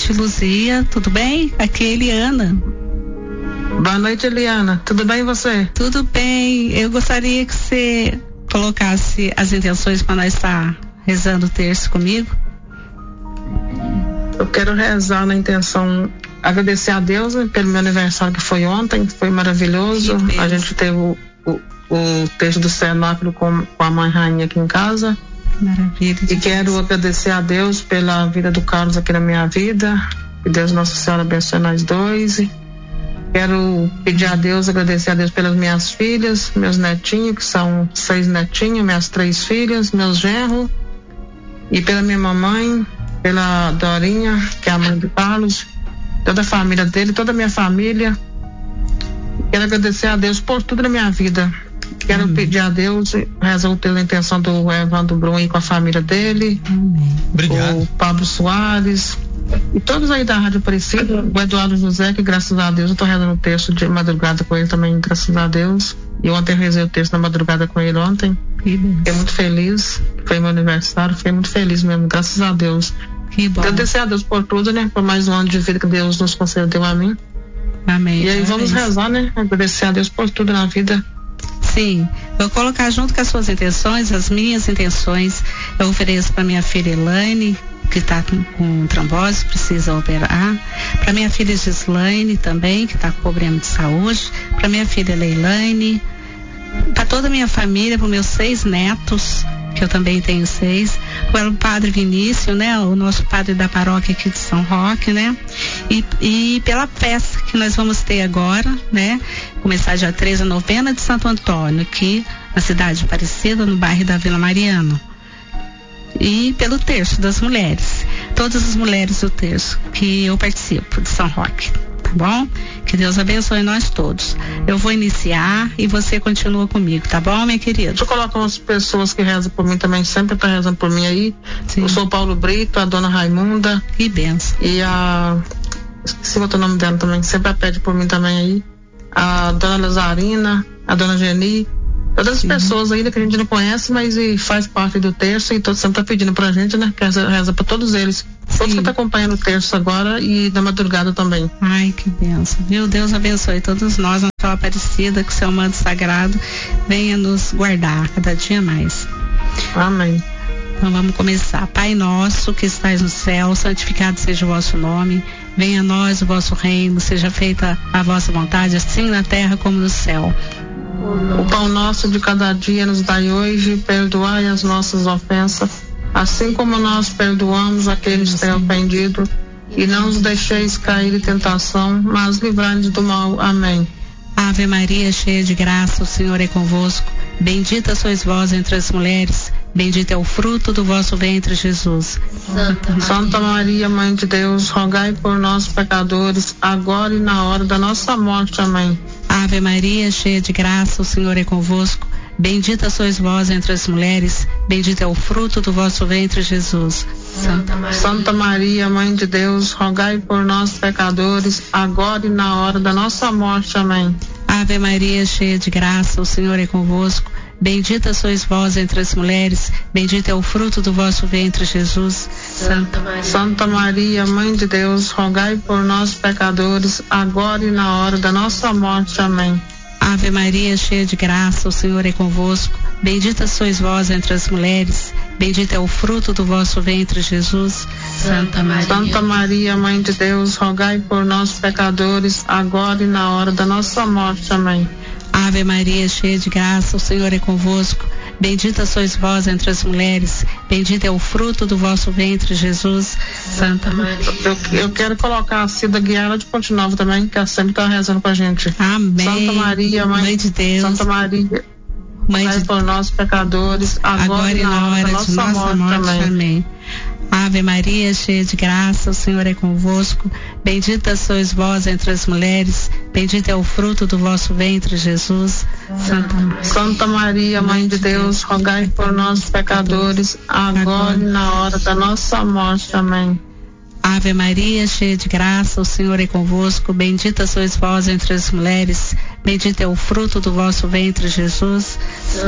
noite, Luzia. Tudo bem? Aqui é Eliana. Boa noite, Eliana. Tudo bem e você? Tudo bem. Eu gostaria que você colocasse as intenções para nós estar rezando o terço comigo. Eu quero rezar na intenção, agradecer a Deus, né, pelo meu aniversário que foi ontem, foi maravilhoso. A gente teve o terço do cenófilo com a mãe rainha aqui em casa. Maravilha. E quero agradecer a Deus pela vida do Carlos aqui na minha vida. Que Deus Nossa Senhora abençoe nós dois. Quero pedir a Deus, agradecer a Deus pelas minhas filhas, meus netinhos, que são 6 netinhos, minhas 3 filhas, meus genros, e pela minha mamãe, pela Dorinha, que é a mãe do Carlos, toda a família dele, toda a minha família. Quero agradecer a Deus por tudo na minha vida. Quero pedir a Deus, rezar pela intenção do Evandro Brum aí com a família dele. Obrigado. O Pablo Soares e todos aí da Rádio Aparecida, o Eduardo José, que graças a Deus eu tô rezando o texto de madrugada com ele também, graças a Deus. E ontem eu rezei o texto na madrugada com ele ontem. Fiquei muito feliz, foi meu aniversário, fiquei muito feliz mesmo, graças a Deus. Que bom. Agradecer a Deus por tudo, né? Por mais um ano de vida que Deus nos concedeu a mim. Amém. E aí vamos rezar, né? Agradecer a Deus por tudo na vida. Sim, vou colocar junto com as suas intenções, as minhas intenções. Eu ofereço para minha filha Elaine, que está com trombose, precisa operar. Para minha filha Gislaine também, que está com problema de saúde. Para minha filha Leilane. Para toda a minha família, para meus 6 netos, que eu também tenho 6. Para o padre Vinícius, né? O nosso padre da paróquia aqui de São Roque, né? E pela festa que nós vamos ter agora, né? Começar dia 13, a novena de Santo Antônio, aqui na cidade de Aparecida, no bairro da Vila Mariana. E pelo terço das mulheres. Todas as mulheres do terço que eu participo de São Roque. Tá bom? Que Deus abençoe nós todos. Eu vou iniciar e você continua comigo, tá bom, minha querida? Deixa eu colocar umas pessoas que rezam por mim também, sempre tá rezando por mim aí. Sim. Eu sou o Paulo Brito, a dona Raimunda. Que benção. E esqueci outro nome dela também, que sempre pede por mim também aí. A dona Lazarina, a dona Geni. Todas as pessoas ainda que a gente não conhece, mas faz parte do terço e todo sempre tá pedindo pra gente, né? Que reza pra todos eles. Todos que tá acompanhando o terço agora e na madrugada também. Ai, que bênção. Viu? Deus abençoe todos nós, na sua Aparecida, que o seu manto sagrado venha nos guardar cada dia mais. Amém. Então vamos começar. Pai nosso que estais no céu, santificado seja o vosso nome. Venha a nós o vosso reino, seja feita a vossa vontade, assim na terra como no céu. O pão nosso de cada dia nos dai hoje, perdoai as nossas ofensas, assim como nós perdoamos aqueles que têm ofendido, e não os deixeis cair em tentação, mas livrai-nos do mal. Amém. Ave Maria, cheia de graça, o Senhor é convosco. Bendita sois vós entre as mulheres, bendito é o fruto do vosso ventre, Jesus. Santa Maria, Mãe de Deus, rogai por nós pecadores, agora e na hora da nossa morte. Amém. Ave Maria, cheia de graça, o Senhor é convosco. Bendita sois vós entre as mulheres, bendito é o fruto do vosso ventre, Jesus. Santa Maria, Mãe de Deus, rogai por nós pecadores, agora e na hora da nossa morte. Amém. Ave Maria, cheia de graça, o Senhor é convosco. Bendita sois vós entre as mulheres, bendito é o fruto do vosso ventre, Jesus. Santa Maria, Mãe de Deus, rogai por nós pecadores, agora e na hora da nossa morte. Amém. Ave Maria, cheia de graça, o Senhor é convosco. Bendita sois vós entre as mulheres, bendito é o fruto do vosso ventre, Jesus. Santa Maria, Mãe de Deus, rogai por nós pecadores, agora e na hora da nossa morte. Amém. Ave Maria, cheia de graça, o Senhor é convosco. Bendita sois vós entre as mulheres, bendito é o fruto do vosso ventre, Jesus. Santa Maria. Eu quero colocar a Cida Guiara de Ponte Nova também, que ela sempre está rezando com a gente. Amém. Santa Maria, Mãe de Deus. Santa Maria, Mãe de por nós pecadores, agora e na hora da nossa morte. Amém. Ave Maria, cheia de graça, o Senhor é convosco. Bendita sois vós entre as mulheres, bendito é o fruto do vosso ventre, Jesus. Santa Maria, Mãe de Deus, rogai por nós pecadores, agora e na hora da nossa morte. Amém. Ave Maria, cheia de graça, o Senhor é convosco. Bendita sois vós entre as mulheres, bendito é o fruto do vosso ventre, Jesus.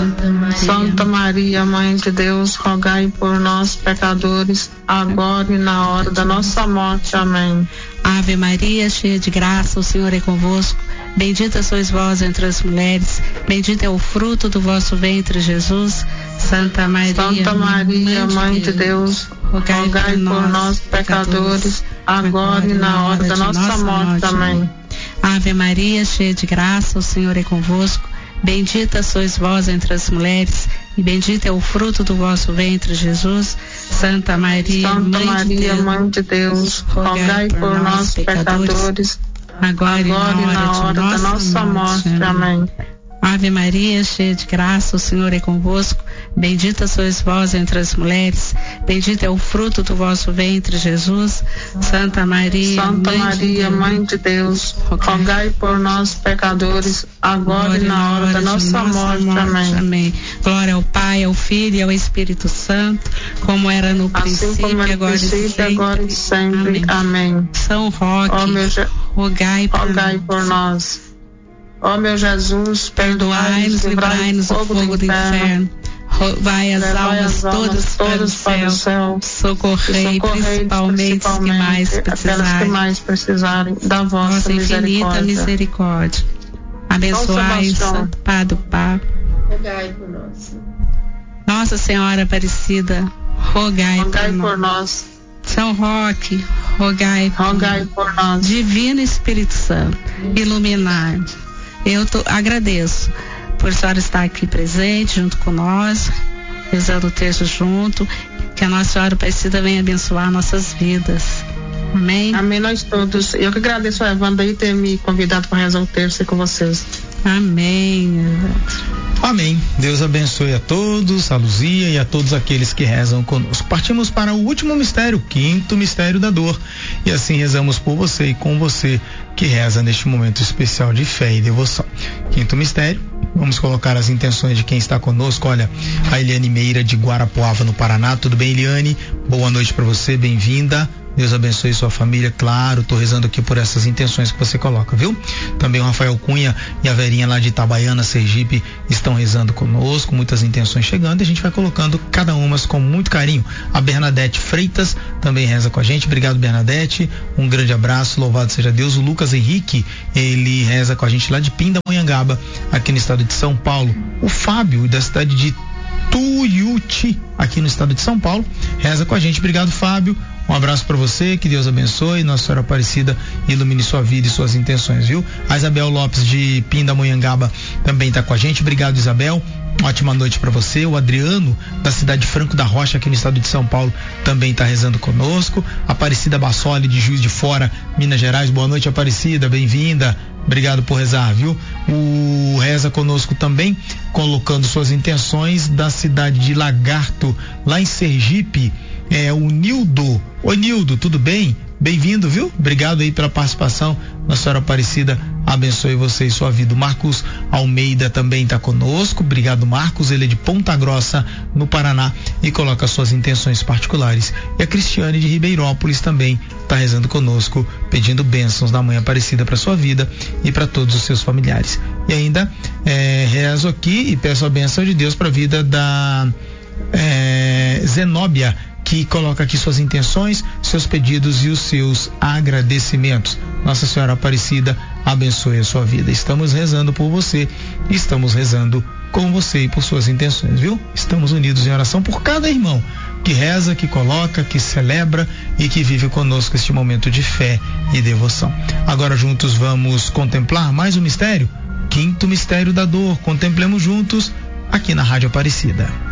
Santa Maria, Mãe de Deus, rogai por nós, pecadores, agora e na hora da nossa morte. Amém. Ave Maria, cheia de graça, o Senhor é convosco. Bendita sois vós entre as mulheres, bendito é o fruto do vosso ventre, Jesus. Santa Maria, Mãe de Deus, rogai por nós, pecadores, agora e na hora da nossa morte. Amém. Ave Maria, cheia de graça, o Senhor é convosco. Bendita sois vós entre as mulheres, e bendito é o fruto do vosso ventre, Jesus. Santa Maria, Mãe de Deus, rogai por nós, pecadores, agora e na hora da nossa morte. Amém. Ave Maria, cheia de graça, o Senhor é convosco. Bendita sois vós entre as mulheres, bendito é o fruto do vosso ventre, Jesus. Santa Maria, Mãe de Deus, rogai por nós, pecadores, agora e na hora da nossa morte. Amém. Glória ao Pai, ao Filho e ao Espírito Santo, como era no princípio, agora e sempre. Amém. São Roque, rogai por nós. Ó meu Jesus, perdoai-nos, livrai-nos do fogo do inferno. Vai as almas todas para o céu. Socorrei principalmente aquelas que mais precisarem da vossa infinita misericórdia. Abençoai o Santo Padre do Papa. Rogai por nós. Nossa Senhora Aparecida, rogai por nós. São Roque, rogai por nós. Divino Espírito Santo, iluminar. Eu agradeço por a senhora estar aqui presente junto com nós, rezando o terço junto, que a Nossa Senhora Aparecida venha abençoar nossas vidas. Amém? Amém, nós todos. Eu que agradeço a Evandra aí ter me convidado para rezar o terço com vocês. Amém. Amém. Deus abençoe a todos, a Luzia e a todos aqueles que rezam conosco. Partimos para o último mistério, quinto mistério da dor. E assim rezamos por você e com você que reza neste momento especial de fé e devoção. Quinto mistério, vamos colocar as intenções de quem está conosco. Olha, a Eliane Meira de Guarapuava, no Paraná. Tudo bem, Eliane? Boa noite para você, bem-vinda. Deus abençoe sua família, claro, tô rezando aqui por essas intenções que você coloca, viu? Também o Rafael Cunha e a Verinha lá de Itabaiana, Sergipe, estão rezando conosco, muitas intenções chegando e a gente vai colocando cada uma com muito carinho. A Bernadette Freitas também reza com a gente, obrigado Bernadette, um grande abraço, louvado seja Deus. O Lucas Henrique, ele reza com a gente lá de Pindamonhangaba, aqui no estado de São Paulo. O Fábio, da cidade de Tuiuti, aqui no estado de São Paulo, reza com a gente, obrigado Fábio. Um abraço para você, que Deus abençoe, Nossa Senhora Aparecida ilumine sua vida e suas intenções, viu? A Isabel Lopes de Pindamonhangaba também tá com a gente, obrigado Isabel, ótima noite para você. O Adriano da cidade de Franco da Rocha, aqui no estado de São Paulo, também tá rezando conosco. Aparecida Bassoli de Juiz de Fora, Minas Gerais, boa noite Aparecida, bem-vinda. Obrigado por rezar, viu? O reza conosco também, colocando suas intenções da cidade de Lagarto, lá em Sergipe, o Nildo. Oi Nildo, tudo bem? Bem-vindo, viu? Obrigado aí pela participação. Nossa Senhora Aparecida abençoe você e sua vida. O Marcos Almeida também está conosco. Obrigado, Marcos. Ele é de Ponta Grossa, no Paraná, e coloca suas intenções particulares. E a Cristiane de Ribeirópolis também está rezando conosco, pedindo bênçãos da Mãe Aparecida para sua vida e para todos os seus familiares. E ainda rezo aqui e peço a bênção de Deus para a vida da Zenóbia, que coloca aqui suas intenções, seus pedidos e os seus agradecimentos. Nossa Senhora Aparecida abençoe a sua vida. Estamos rezando por você, estamos rezando com você e por suas intenções, viu? Estamos unidos em oração por cada irmão que reza, que coloca, que celebra e que vive conosco este momento de fé e devoção. Agora juntos vamos contemplar mais um mistério, quinto mistério da dor. Contemplemos juntos aqui na Rádio Aparecida.